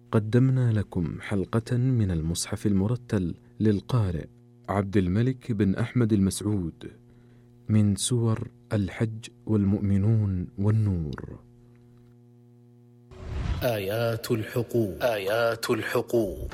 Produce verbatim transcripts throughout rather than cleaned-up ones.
قدمنا لكم حلقة من المصحف المرتل للقارئ عبد الملك بن أحمد المسعود من سور الحج والمؤمنون والنور. آيات الحقوق آيات الحقوق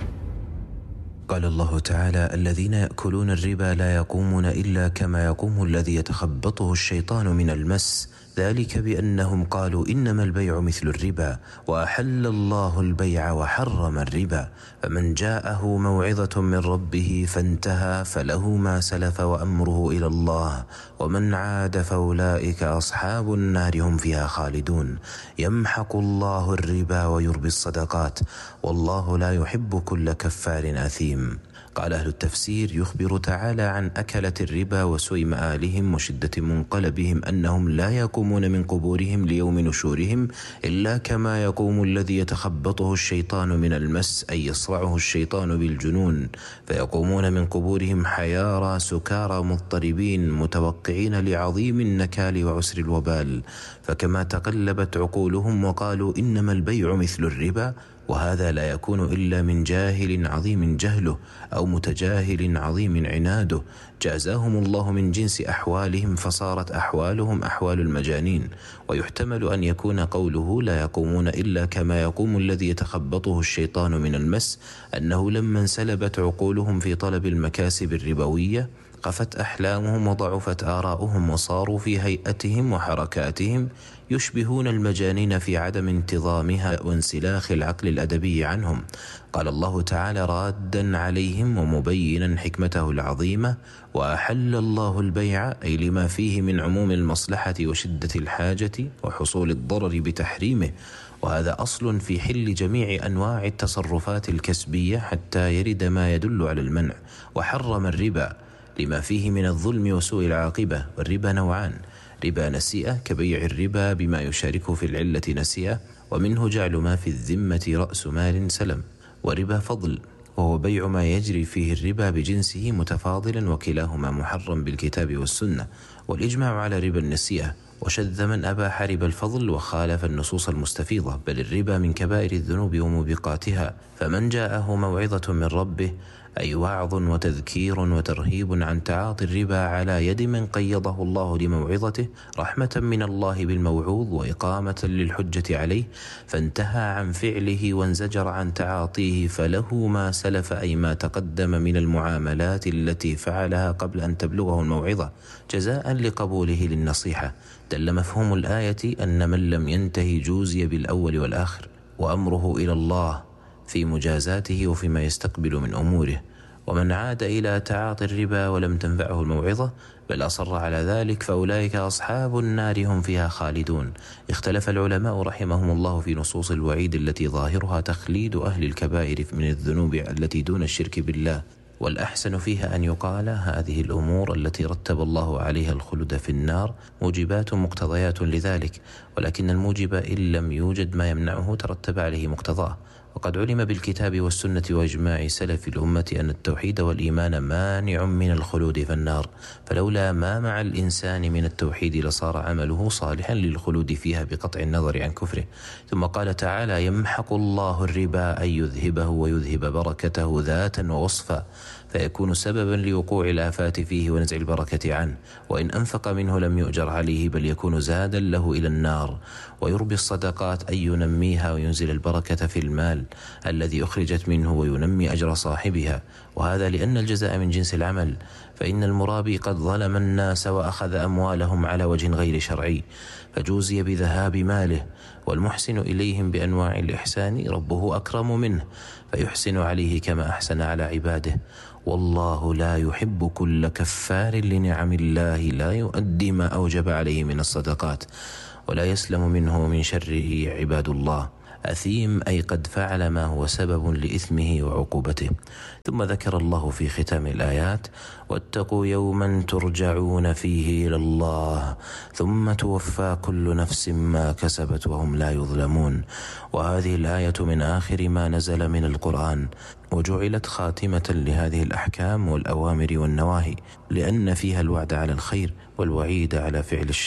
قال الله تعالى: الذين يأكلون الربا لا يقومون إلا كما يقوم الذي يتخبطه الشيطان من المس، ذلك بأنهم قالوا إنما البيع مثل الربا وأحل الله البيع وحرم الربا، فمن جاءه موعظة من ربه فانتهى فله ما سلف وأمره إلى الله ومن عاد فأولئك أصحاب النار هم فيها خالدون. يمحق الله الربا ويربي الصدقات والله لا يحب كل كفار أثيم. قال أهل التفسير: يخبر تعالى عن أكلة الربا وسوء مآلهم وشدة منقلبهم أنهم لا يقومون من قبورهم ليوم نشورهم إلا كما يقوم الذي يتخبطه الشيطان من المس، أي يصرعه الشيطان بالجنون، فيقومون من قبورهم حيارى سكارى مضطربين متوقعين لعظيم النكال وعسر الوبال، فكما تقلبت عقولهم وقالوا إنما البيع مثل الربا، وهذا لا يكون إلا من جاهل عظيم جهله أو متجاهل عظيم عناده، جازاهم الله من جنس أحوالهم فصارت أحوالهم أحوال المجانين. ويحتمل أن يكون قوله لا يقومون إلا كما يقوم الذي يتخبطه الشيطان من المس أنه لما انسلبت عقولهم في طلب المكاسب الربوية قفت أحلامهم وضعفت آراؤهم وصاروا في هيئتهم وحركاتهم يشبهون المجانين في عدم انتظامها وانسلاخ العقل الأدبي عنهم. قال الله تعالى رادا عليهم ومبينا حكمته العظيمة: وأحل الله البيع، أي لما فيه من عموم المصلحة وشدة الحاجة وحصول الضرر بتحريمه، وهذا أصل في حل جميع أنواع التصرفات الكسبية حتى يرد ما يدل على المنع. وحرم الربا لما فيه من الظلم وسوء العاقبة. والربا نوعان: ربا نسيئة كبيع الربا بما يشاركه في العلة نسيئة، ومنه جعل ما في الذمة رأس مال سلم، وربا فضل وهو بيع ما يجري فيه الربا بجنسه متفاضلا، وكلاهما محرم بالكتاب والسنة. والإجماع على ربا النسيئة، وشذ من أباح ربا الفضل وخالف النصوص المستفيضة، بل الربا من كبائر الذنوب وموبقاتها. فمن جاءه موعظة من ربه، أي وعظ وتذكير وترهيب عن تعاطي الربا على يد من قيضه الله لموعظته رحمة من الله بالموعوظ وإقامة للحجة عليه، فانتهى عن فعله وانزجر عن تعاطيه، فله ما سلف، أي ما تقدم من المعاملات التي فعلها قبل أن تبلغه الموعظة جزاء لقبوله للنصيحة. دل مفهوم الآية أن من لم ينتهي جوزي بالأول والآخر، وأمره إلى الله في مجازاته وفيما يستقبل من أموره. ومن عاد إلى تعاطي الربا ولم تنفعه الموعظة بل أصر على ذلك فأولئك أصحاب النار هم فيها خالدون. اختلف العلماء رحمهم الله في نصوص الوعيد التي ظاهرها تخليد أهل الكبائر من الذنوب التي دون الشرك بالله، والأحسن فيها أن يقال هذه الأمور التي رتب الله عليها الخلد في النار موجبات مقتضيات لذلك، ولكن الموجب إن لم يوجد ما يمنعه ترتب عليه مقتضاه. وقد علم بالكتاب والسنة وإجماع سلف الأمة أن التوحيد والإيمان مانع من الخلود في النار، فلولا ما مع الإنسان من التوحيد لصار عمله صالحا للخلود فيها بقطع النظر عن كفره. ثم قال تعالى: يمحق الله الربا، أي يذهبه ويذهب بركته ذاتا ووصفا، فيكون سببا لوقوع الآفات فيه ونزع البركة عنه، وإن أنفق منه لم يؤجر عليه بل يكون زادا له إلى النار. ويربي الصدقات، أي ينميها وينزل البركة في المال الذي أخرجت منه وينمي أجر صاحبها، وهذا لأن الجزاء من جنس العمل، فإن المرابي قد ظلم الناس وأخذ أموالهم على وجه غير شرعي فجوزي بذهاب ماله، والمحسن إليهم بأنواع الإحسان ربه أكرم منه فيحسن عليه كما أحسن على عباده. والله لا يحب كل كفار لنعم الله لا يؤدي ما أوجب عليه من الصدقات ولا يسلم منه من شره عباد الله. أثيم، أي قد فعل ما هو سبب لإثمه وعقوبته. ثم ذكر الله في ختام الآيات: واتقوا يوما ترجعون فيه إلى الله ثم توفى كل نفس ما كسبت وهم لا يظلمون. وهذه الآية من آخر ما نزل من القرآن، وجعلت خاتمة لهذه الأحكام والأوامر والنواهي، لأن فيها الوعد على الخير والوعيد على فعل الشر،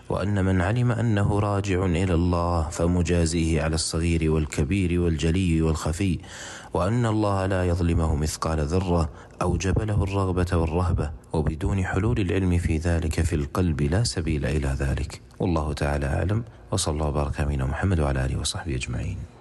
وأن من علم أنه راجع إلى الله فمجازيه على الصغير والكبير والجلي والخفي، وأن الله لا يظلمه مثقال ذرة، أوجب له الرغبة والرهبة، وبدون حلول العلم في ذلك في القلب لا سبيل إلى ذلك. والله تعالى أعلم، وصلى الله وبارك على محمد وعلى آله وصحبه أجمعين.